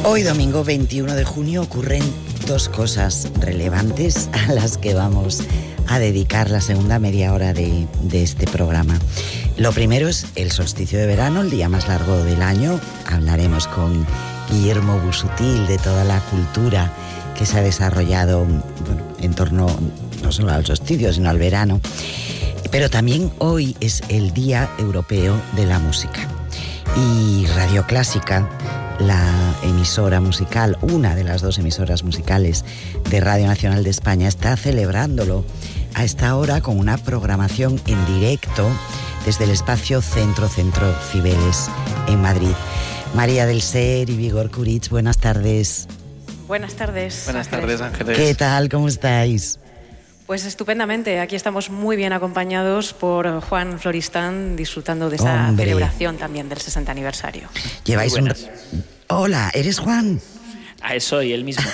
Hoy, domingo 21 de junio, ocurren dos cosas relevantes a las que vamos a dedicar la segunda media hora de este programa. Lo primero es el solsticio de verano, el día más largo del año. Hablaremos con Guillermo Busuttil de toda la cultura que se ha desarrollado en torno no solo al solsticio, sino al verano. Pero también hoy es el Día Europeo de la Música. Y Radio Clásica, la emisora musical, una de las dos emisoras musicales de Radio Nacional de España, está celebrándolo a esta hora con una programación en directo desde el espacio Centro Cibeles en Madrid. María del Ser y Vigor Curitz, buenas tardes. Buenas tardes. Buenas tardes, Ángeles. ¿Qué tal? ¿Cómo estáis? Pues estupendamente, aquí estamos muy bien acompañados por Juan Floristán, disfrutando de esta celebración también del 60 aniversario. Lleváis Hola, ¿eres Juan? Soy el mismo.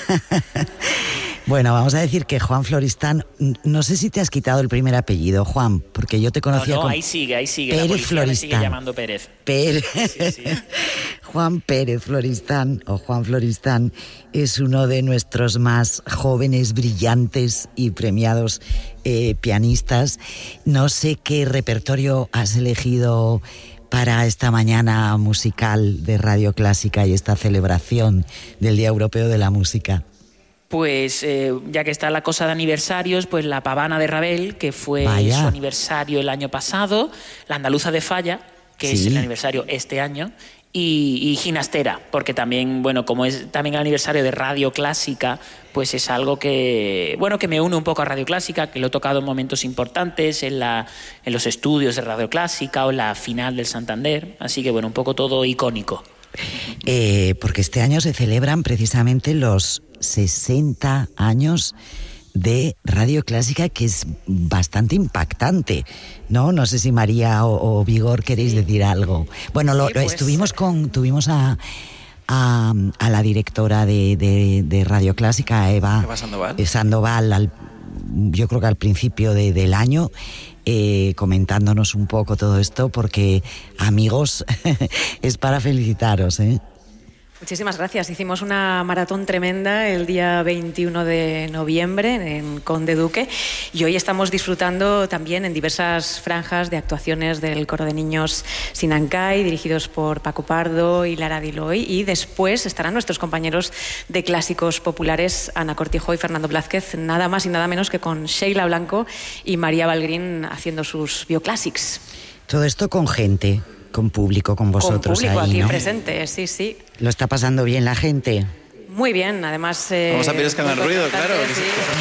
Bueno, vamos a decir que Juan Floristán, no sé si te has quitado el primer apellido, Juan, porque yo te conocía como... ahí sigue. Pérez la Floristán. Me sigue llamando Pérez. Sí. Juan Pérez Floristán, o Juan Floristán, es uno de nuestros más jóvenes, brillantes y premiados pianistas. No sé qué repertorio has elegido para esta mañana musical de Radio Clásica y esta celebración del Día Europeo de la Música. Pues ya que está la cosa de aniversarios, pues la Pavana de Ravel, que fue su aniversario el año pasado, la Andaluza de Falla, que es el aniversario este año, y Ginastera, porque también, bueno, como es también el aniversario de Radio Clásica, pues es algo que, bueno, que me une un poco a Radio Clásica, que lo he tocado en momentos importantes, en los estudios de Radio Clásica o en la final del Santander, así que bueno, un poco todo icónico. Porque este año se celebran precisamente los 60 años de Radio Clásica, que es bastante impactante, ¿no? No sé si María o Vigor queréis decir algo. Bueno, pues... tuvimos a la directora de Radio Clásica, Eva Sandoval, yo creo que al principio del año, comentándonos un poco todo esto, porque, amigos, es para felicitaros, ¿eh? Muchísimas gracias. Hicimos una maratón tremenda el día 21 de noviembre en Conde Duque y hoy estamos disfrutando también en diversas franjas de actuaciones del coro de niños Sinancay, dirigidos por Paco Pardo y Lara Diloy, y después estarán nuestros compañeros de clásicos populares, Ana Cortijo y Fernando Blázquez, nada más y nada menos que con Sheila Blanco y María Valgrín haciendo sus bioclásics. Todo esto con gente, con público, con vosotros. Con público ahí, aquí ¿no? Presente, sí. ¿Lo está pasando bien la gente? Muy bien, además... Vamos a pedir que hagan ruido, claro. Sí.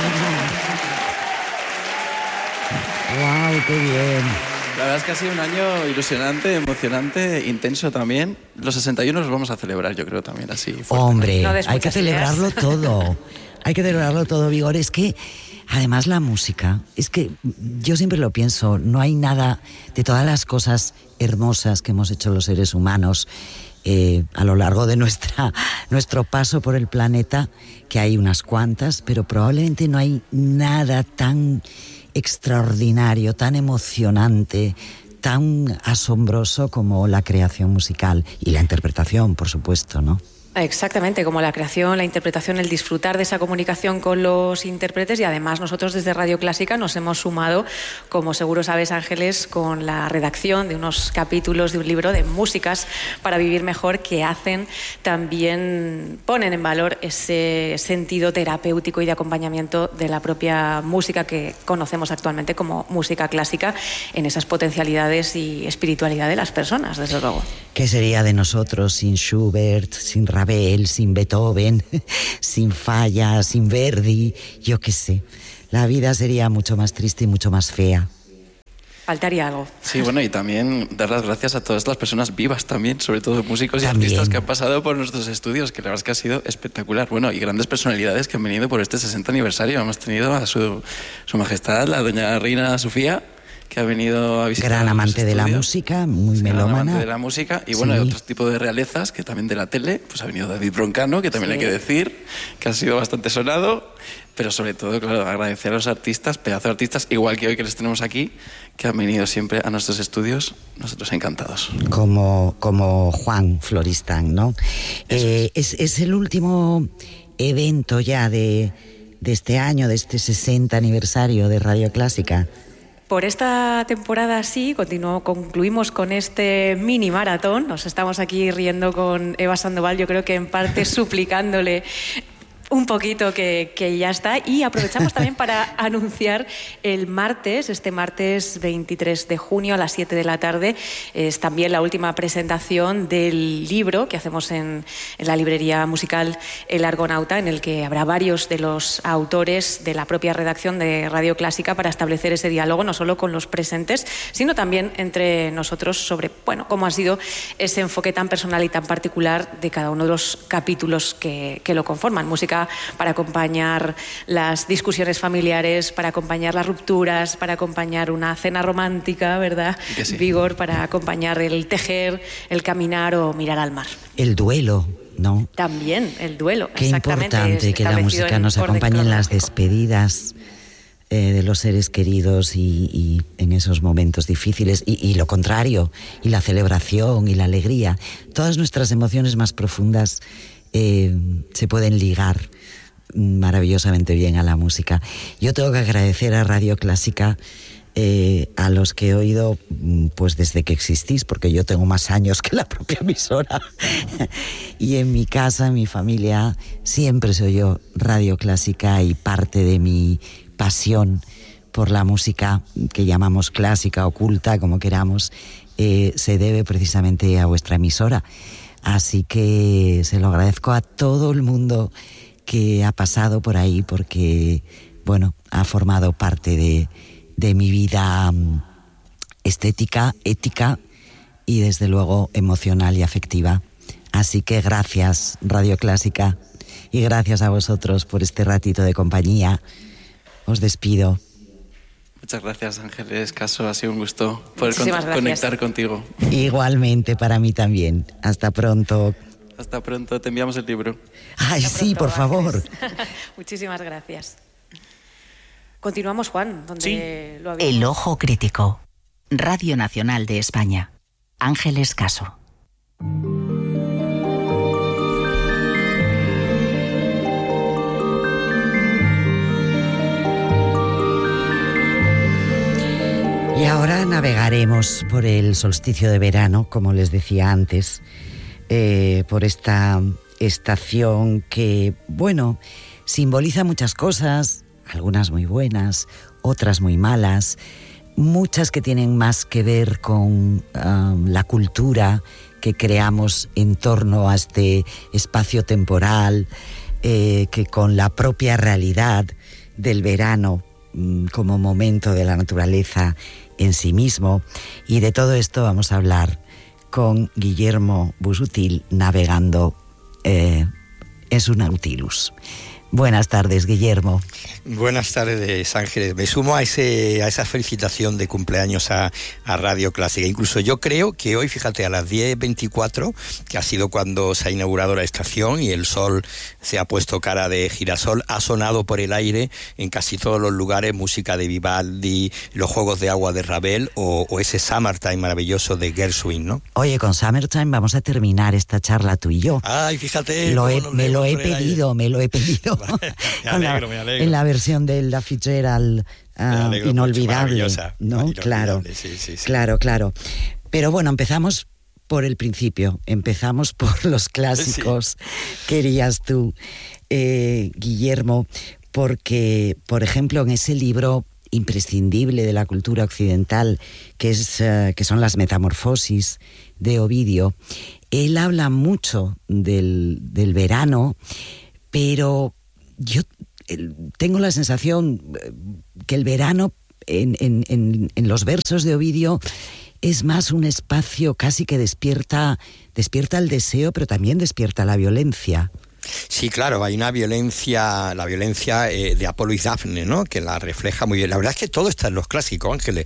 ¡Wow, qué bien! La verdad es que ha sido un año ilusionante, emocionante, intenso también. Los 61 los vamos a celebrar, yo creo, también así. Fuerte. Hombre, hay que celebrarlo todo. Hay que celebrarlo todo, Vigor. Es que, además, la música, es que yo siempre lo pienso, no hay nada de todas las cosas hermosas que hemos hecho los seres humanos a lo largo de nuestro paso por el planeta, que hay unas cuantas, pero probablemente no hay nada tan extraordinario, tan emocionante, tan asombroso como la creación musical y la interpretación, por supuesto, ¿no? Exactamente, como la creación, la interpretación, el disfrutar de esa comunicación con los intérpretes, y además nosotros desde Radio Clásica nos hemos sumado, como seguro sabes, Ángeles, con la redacción de unos capítulos de un libro de músicas para vivir mejor, que también ponen en valor ese sentido terapéutico y de acompañamiento de la propia música que conocemos actualmente como música clásica, en esas potencialidades y espiritualidad de las personas, desde luego. ¿Qué sería de nosotros sin Schubert, sin Ravel, sin Beethoven, sin Falla, sin Verdi? Yo qué sé. La vida sería mucho más triste y mucho más fea. Faltaría algo. Sí, bueno, y también dar las gracias a todas las personas vivas también, sobre todo músicos y artistas que han pasado por nuestros estudios, que la verdad es que ha sido espectacular. Bueno, y grandes personalidades que han venido por este 60 aniversario. Hemos tenido a su majestad, la doña Reina Sofía, que ha venido a visitar. Gran amante de la música, muy melómana. Gran amante de la música y bueno, hay otro tipo de realezas que también de la tele, pues ha venido David Broncano, que también hay que decir, que ha sido bastante sonado, pero sobre todo, claro, agradecer a los artistas, pedazos de artistas, igual que hoy que les tenemos aquí, que han venido siempre a nuestros estudios, nosotros encantados. Como Juan Floristán, ¿no? Es el último evento ya de este año, de este 60 aniversario de Radio Clásica. Por esta temporada sí, concluimos con este mini maratón. Nos estamos aquí riendo con Eva Sandoval, yo creo que en parte suplicándole un poquito que ya está, y aprovechamos también para anunciar este martes 23 de junio a las 7 de la tarde, es también la última presentación del libro que hacemos en la librería musical El Argonauta, en el que habrá varios de los autores de la propia redacción de Radio Clásica para establecer ese diálogo, no solo con los presentes, sino también entre nosotros sobre, bueno, cómo ha sido ese enfoque tan personal y tan particular de cada uno de los capítulos que lo conforman. Música para acompañar las discusiones familiares, para acompañar las rupturas, para acompañar una cena romántica, ¿verdad? Sí. Vigor para acompañar el tejer, el caminar o mirar al mar. El duelo, ¿no? También el duelo. Qué importante que la música nos acompañe en las despedidas de los seres queridos y en esos momentos difíciles, y lo contrario, y la celebración y la alegría. Todas nuestras emociones más profundas se pueden ligar maravillosamente bien a la música. Yo tengo que agradecer a Radio Clásica, a los que he oído pues desde que existís, porque yo tengo más años que la propia emisora y en mi casa, en mi familia, siempre se oyó Radio Clásica, y parte de mi pasión por la música que llamamos clásica, oculta, como queramos, se debe precisamente a vuestra emisora. Así que se lo agradezco a todo el mundo que ha pasado por ahí, porque, bueno, ha formado parte de mi vida estética, ética y, desde luego, emocional y afectiva. Así que gracias, Radio Clásica, y gracias a vosotros por este ratito de compañía. Os despido. Muchas gracias, Ángeles Caso, ha sido un gusto poder conectar contigo. Igualmente, para mí también. Hasta pronto. Hasta pronto, te enviamos el libro. Ay, hasta sí, pronto, por favor. Muchísimas gracias. Continuamos, Juan, donde sí. Lo habíamos... El Ojo Crítico, Radio Nacional de España. Ángeles Caso. Y ahora navegaremos por el solsticio de verano, como les decía antes, por esta estación que, bueno, simboliza muchas cosas, algunas muy buenas, otras muy malas, muchas que tienen más que ver con la cultura que creamos en torno a este espacio temporal, que con la propia realidad del verano como momento de la naturaleza en sí mismo. Y de todo esto vamos a hablar con Guillermo Busuttil, navegando en su Nautilus. Buenas tardes, Guillermo. Buenas tardes, Ángeles. Me sumo a esa felicitación de cumpleaños a Radio Clásica. Incluso yo creo que hoy, fíjate, a las 10:24, que ha sido cuando se ha inaugurado la estación y el sol se ha puesto cara de girasol, ha sonado por el aire en casi todos los lugares música de Vivaldi, los Juegos de Agua de Ravel o ese Summertime maravilloso de Gershwin, ¿no? Oye, con Summertime vamos a terminar esta charla tú y yo. Ay, fíjate. Me lo he pedido. Me alegro. En la versión de la Fitzgerald inolvidable, ¿no? Claro, sí. Claro. Pero bueno, empezamos por el principio, empezamos por los clásicos, sí. Querías tú, Guillermo, porque, por ejemplo, en ese libro imprescindible de la cultura occidental, que son las Metamorfosis de Ovidio, él habla mucho del verano, pero yo tengo la sensación que el verano en los versos de Ovidio es más un espacio casi que despierta el deseo, pero también despierta la violencia. Sí, claro, hay una violencia, la violencia de Apolo y Dafne, ¿no? Que la refleja muy bien. La verdad es que todo está en los clásicos, Ángeles.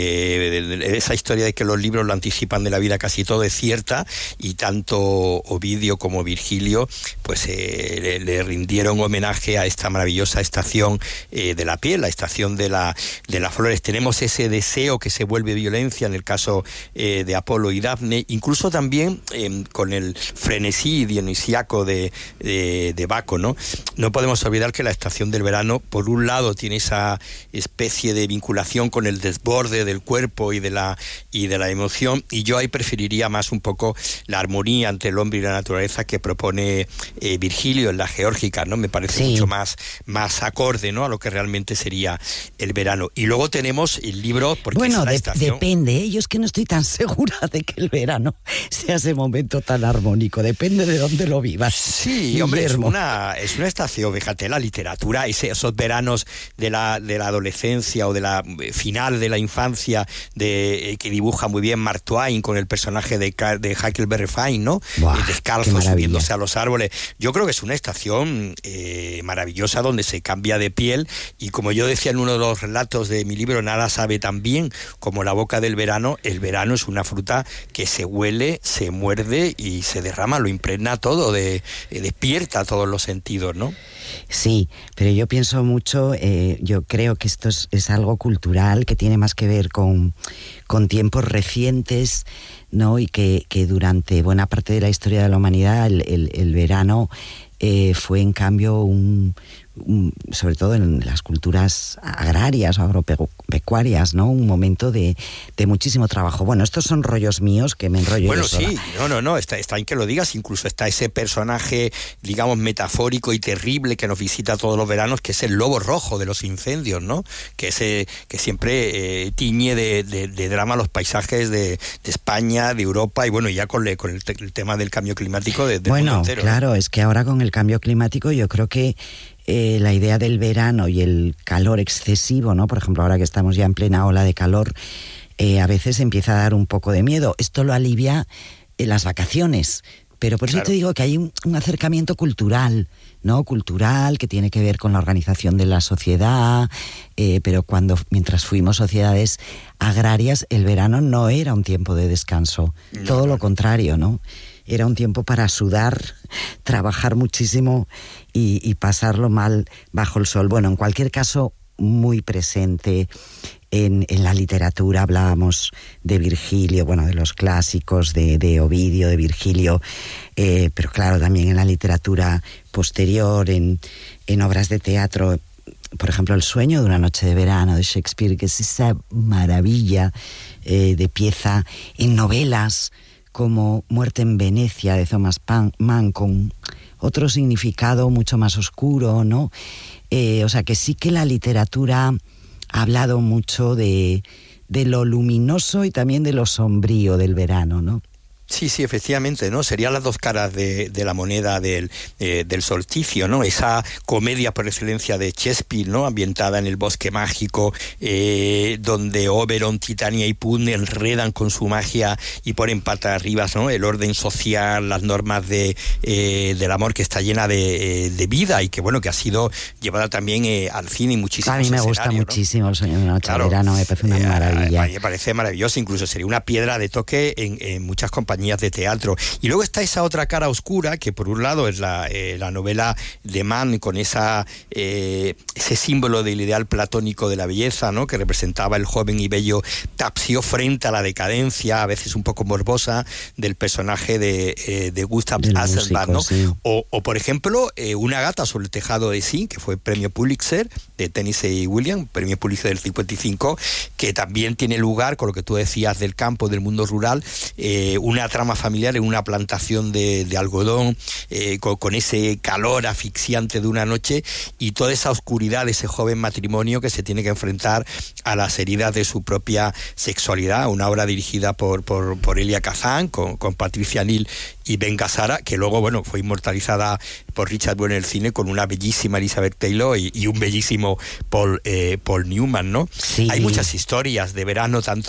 Esa historia de que los libros lo anticipan de la vida, casi todo es cierta, y tanto Ovidio como Virgilio pues le rindieron homenaje a esta maravillosa estación de la piel, la estación de las flores. Tenemos ese deseo que se vuelve violencia en el caso de Apolo y Dafne, incluso también con el frenesí dionisíaco de Baco, ¿no? No podemos olvidar que la estación del verano, por un lado, tiene esa especie de vinculación con el desborde del cuerpo y de la emoción, y yo ahí preferiría más un poco la armonía entre el hombre y la naturaleza que propone Virgilio en la Geórgica, ¿no? Me parece mucho más acorde, ¿no? A lo que realmente sería el verano. Y luego tenemos el libro, porque bueno, es la estación... depende, yo es que no estoy tan segura de que el verano sea ese momento tan armónico, depende de dónde lo vivas. Sí, hombre, es una estación, fíjate, la literatura, esos veranos de la adolescencia o de la final de la infancia que dibuja muy bien Mark Twain con el personaje de Huckleberry Finn, ¿no? Descalzo, subiéndose a los árboles. Yo creo que es una estación maravillosa donde se cambia de piel, y como yo decía en uno de los relatos de mi libro, nada sabe tan bien como la boca del verano. El verano es una fruta que se huele, se muerde y se derrama, lo impregna todo, despierta todos los sentidos, ¿no? Sí, pero yo pienso mucho, yo creo que esto es algo cultural que tiene más que ver con tiempos recientes, ¿no? Y que durante buena parte de la historia de la humanidad el verano fue en cambio sobre todo en las culturas agrarias o agropecuarias, ¿no? Un momento de muchísimo trabajo. Bueno, estos son rollos míos que me enrollo. Bueno, yo sola. sí, no, está en que lo digas. Incluso está ese personaje, digamos, metafórico y terrible que nos visita todos los veranos, que es el lobo rojo de los incendios, ¿no? Que siempre tiñe de drama los paisajes de España, de Europa, y bueno, ya con el tema del cambio climático del mundo entero. Claro, ¿no? Es que ahora con el cambio climático yo creo que la idea del verano y el calor excesivo, ¿no? Por ejemplo, ahora que estamos ya en plena ola de calor, a veces empieza a dar un poco de miedo. Esto lo alivia las vacaciones, pero por eso te digo que hay un acercamiento cultural, ¿no? Cultural, que tiene que ver con la organización de la sociedad, pero mientras fuimos sociedades agrarias, el verano no era un tiempo de descanso, todo lo contrario, ¿no? Era un tiempo para sudar, trabajar muchísimo y pasarlo mal bajo el sol. Bueno, en cualquier caso, muy presente en la literatura. Hablábamos de Virgilio, bueno, de los clásicos, de Ovidio, de Virgilio, pero claro, también en la literatura posterior, en obras de teatro. Por ejemplo, El sueño de una noche de verano de Shakespeare, que es esa maravilla de pieza, en novelas como Muerte en Venecia de Thomas Mann, con otro significado mucho más oscuro, ¿no? O sea que sí que la literatura ha hablado mucho de lo luminoso y también de lo sombrío del verano, ¿no? Sí, efectivamente, ¿no? Serían las dos caras de la moneda del solsticio, ¿no? Esa comedia por excelencia de Shakespeare, ¿no? Ambientada en el bosque mágico, donde Oberon, Titania y Puck enredan con su magia y ponen patas arriba, ¿no? El orden social, las normas del amor, que está llena de vida y que, bueno, que ha sido llevada también al cine y muchísimos escenarios. A mí me gusta muchísimo El sueño de una noche de verano, me parece una maravilla. A mí me parece maravilloso, incluso sería una piedra de toque en muchas compañías de teatro. Y luego está esa otra cara oscura, que por un lado es la novela de Mann, con ese símbolo del ideal platónico de la belleza, ¿no? Que representaba el joven y bello Tapsio frente a la decadencia, a veces un poco morbosa, del personaje de Gustav Hasselbalch, ¿no? Sí. O por ejemplo, Una gata sobre el tejado de zinc, que fue premio Pulitzer, de Tennessee Williams, premio Pulitzer del 55, que también tiene lugar, con lo que tú decías del campo, del mundo rural, una trama familiar en una plantación de algodón, con ese calor asfixiante de una noche y toda esa oscuridad de ese joven matrimonio que se tiene que enfrentar a las heridas de su propia sexualidad. Una obra dirigida por Elia Kazan, con Patricia Neal y Ben Gazzara, que luego, bueno, fue inmortalizada por Richard Boone en el cine con una bellísima Elizabeth Taylor y un bellísimo Paul Newman, ¿no? Sí. Hay muchas historias de verano, tanto